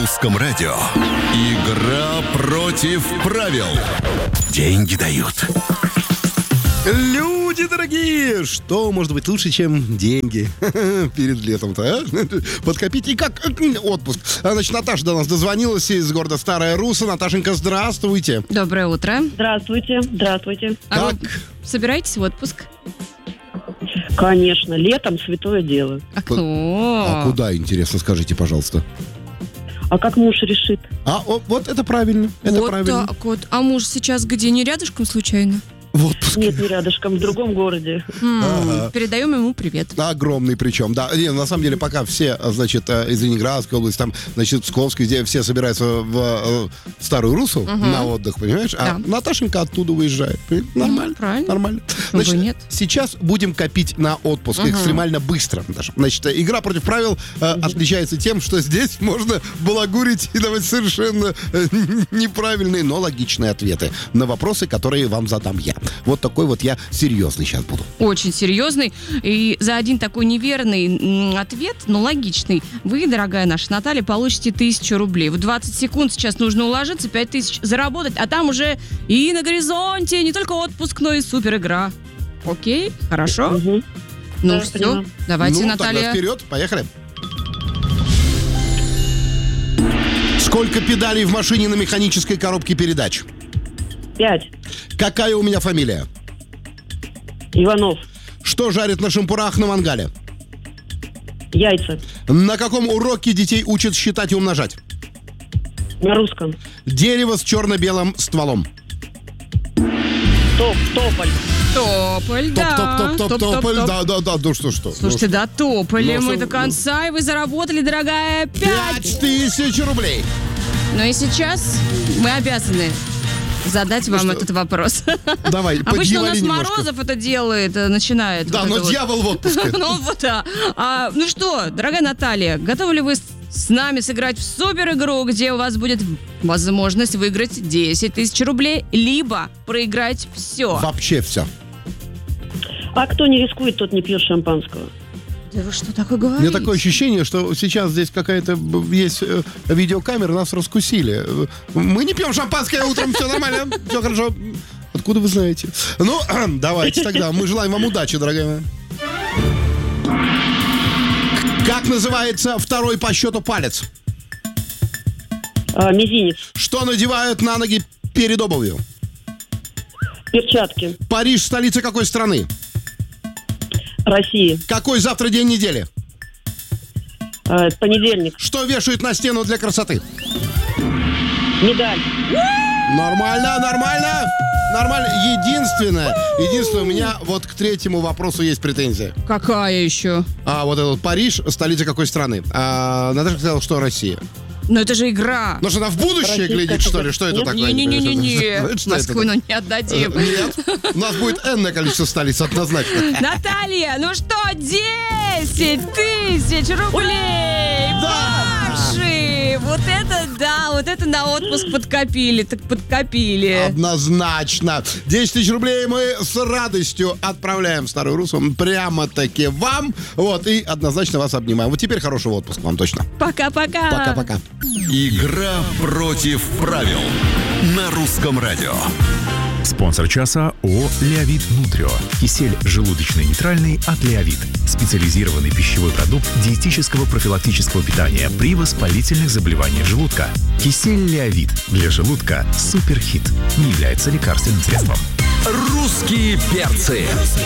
Русском радио. Игра против правил. Деньги дают. Люди дорогие, что может быть лучше, чем деньги перед летом-то, а? Подкопить и как отпуск. Значит, Наташа до нас дозвонилась из города Старая Русса. Наташенька, здравствуйте. Доброе утро. Здравствуйте, здравствуйте. А вы собираетесь в отпуск? Конечно, летом святое дело. А кто? А куда, интересно, скажите, пожалуйста. А как муж решит? Вот это правильно. Это вот правильно. так вот. А муж сейчас где, не рядышком случайно? В отпуске. Нет, не рядышком, в другом городе. Передаем ему привет. Огромный причем, да. Не, на самом деле, пока все, значит, из Ленинградской области, там, значит, Псковской, где все собираются в Старую Руссу на отдых, понимаешь? А Да. Наташенька оттуда выезжает. Нормально. правильно. Нормально. Вы Значит, нет. сейчас будем копить на отпуск экстремально быстро. Наташа. Значит, игра против правил отличается тем, что здесь можно балагурить и давать совершенно неправильные, но логичные ответы на вопросы, которые вам задам я. Вот такой вот я серьезный сейчас буду. Очень серьезный. И за один такой неверный ответ, но логичный, вы, дорогая наша Наталья, получите 1000 рублей. В 20 секунд сейчас нужно уложиться, 5000 заработать, а там уже и на горизонте не только отпуск, но и супер игра. Окей? Хорошо? Ну Да, все, поняла. давайте, Ну, Наталья. тогда вперед, поехали. Сколько педалей в машине на механической коробке передач? 5. Какая у меня фамилия? Иванов. Что жарят на шампурах на мангале? Яйца. На каком уроке детей учат считать и умножать? На русском. Дерево с черно-белым стволом. Тополь. Тополь, да. Топ-топ-топ-топ-тополь. Да, ну что. Слушайте, да, топали Ну, мы что- до конца, и вы заработали, дорогая, 5. 5000 рублей. Ну и сейчас мы обязаны задать вам что? этот вопрос. Давай, Обычно у нас подъявали немножко. Морозов это делает, начинает. Да, вот но это вот. дьявол в отпуске. Ну вот, да. Ну что, дорогая Наталья, готовы ли вы с нами сыграть в супер игру, где у вас будет возможность выиграть 10 000 рублей, либо проиграть все? Вообще все. А кто не рискует, тот не пьет шампанского. Да вы что такое У меня говорите? такое ощущение, что сейчас здесь какая-то есть видеокамера, нас раскусили. Мы не пьем шампанское утром, все нормально, все хорошо. Откуда вы знаете? Ну, давайте тогда. Мы желаем вам удачи, дорогая моя. Как называется второй по счету палец? Мизинец. Что надевают на ноги перед обувью? Перчатки. Париж — столица какой страны? России. Какой завтра день недели? Понедельник. Что вешают на стену для красоты? Медаль. Нормально. Единственное, у меня вот к третьему вопросу есть претензия. Какая еще? Вот этот Париж, столица какой страны? Наташа сказала, что Россия. Ну это же игра. Ну что, она в будущее Российская глядит, что ли? Что это нет? Не-не-не-не-не. Что это? Москву ну не отдадим. Нет, у нас будет энное количество столиц, однозначно. Наталья, ну что, 10 000 рублей Да! ваши! Вот это на отпуск подкопили, так подкопили. Однозначно. 10 000 рублей мы с радостью отправляем в Старую Руссу прямо-таки вам. Вот, и однозначно вас обнимаем. Вот теперь хорошего отпуска вам точно. Пока-пока. Пока-пока. Игра против правил. На Русском радио. Спонсор часа ООО «Леовит Нутрио». Кисель желудочно-нейтральный от «Леовит». Специализированный пищевой продукт диетического профилактического питания при воспалительных заболеваниях желудка. Кисель «Леовит» для желудка суперхит. Не является лекарственным средством. Русские перцы.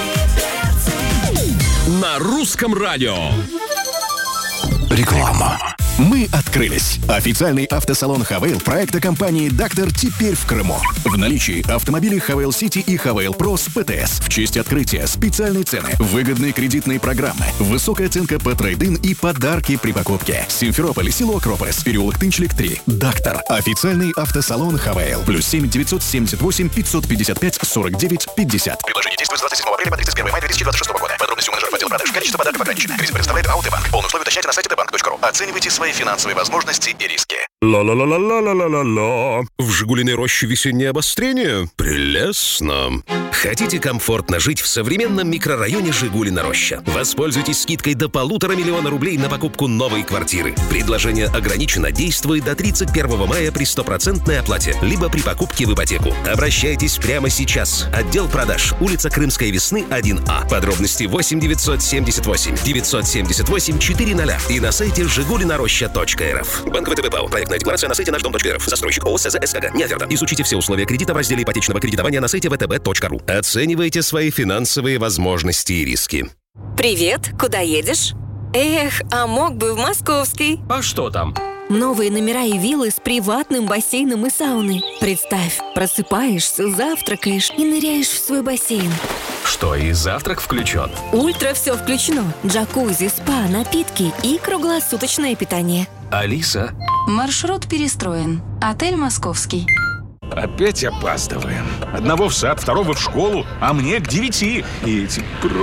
На Русском радио. Реклама. Мы открылись. Официальный автосалон «Хавейл» проекта компании «Дактор» теперь в Крыму. В наличии автомобили «Хавейл Сити» и «Хавейл Про» с ПТС. В честь открытия специальные цены, выгодные кредитные программы, высокая оценка по трейд-ин и подарки при покупке. Симферополь, село Акрополис, переулок Тынчлик, 3. «Дактор». Официальный автосалон «Хавейл». +7 978 555 49 50. Предложение действует с 27 апреля по 31 мая 2026 года. Подробности у менеджеров отдела продаж. Количество подарков ограничено. Кредит предоставляет АОТ Банк. Полные условия уточняйте на сайте bank.ru. Оценивайте свои финансовые возможности и риски. Ла-ла-ла-ла-ла-ла-ла-ла. В «Жигулиной роще» весеннее обострение? Прелестно. Хотите комфортно жить в современном микрорайоне Жигулина Роща? Воспользуйтесь скидкой до 1,5 миллиона рублей на покупку новой квартиры. Предложение ограничено, действует до 31 мая при 100% оплате, либо при покупке в ипотеку. Обращайтесь прямо сейчас. Отдел продаж. Улица Крымской Весны, 1А. Подробности 8 978 978 400 и на сайте жигулинароща.рф. Банк ВТБ ПАО. Проектная декларация на сайте наш-дом.рф. Застройщик ООО СЗ СКГ. Не оферта. Изучите все условия кредита в разделе ипотечного кредитования на сайте vtb.ru. Оценивайте свои финансовые возможности и риски. Привет, куда едешь? Эх, а мог бы в Московской. А что там? Новые номера и виллы с приватным бассейном и сауной. Представь, просыпаешься, завтракаешь и ныряешь в свой бассейн. Что, и завтрак включен? Ультра все включено. Джакузи, спа, напитки и круглосуточное питание. Алиса? Маршрут перестроен. Отель «Московский». Опять опаздываем. Одного в сад, второго в школу, а мне к 9. И эти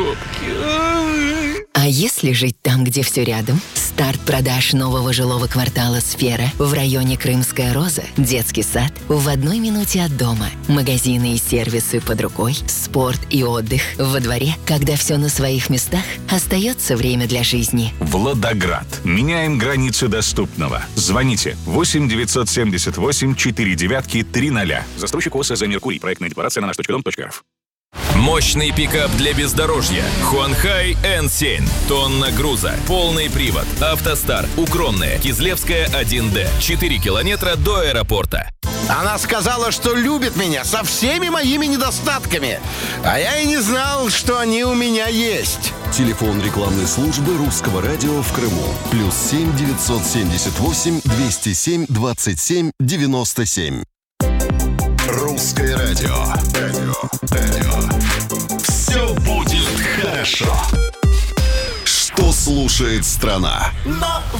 пробки. А если жить там, где все рядом? Старт продаж нового жилого квартала «Сфера» в районе Крымская Роза, детский сад в 1 минуте от дома, магазины и сервисы под рукой, спорт и отдых во дворе. Когда все на своих местах, остается время для жизни. Владоград. Меняем границы доступного. Звоните 8 978 49 300. Застройщик ОСЗ «Меркурий». Проектная декларация на наш.дом.рф. Мощный пикап для бездорожья. Хуанхай N7. Тонна груза. Полный привод. Автостар. Укромная. Кизлевская 1D. 4 километра до аэропорта. Она сказала, что любит меня со всеми моими недостатками. А я и не знал, что они у меня есть. Телефон рекламной службы Русского радио в Крыму. +7 978 207 27 97. Русское радио. Все будет хорошо. Что слушает страна?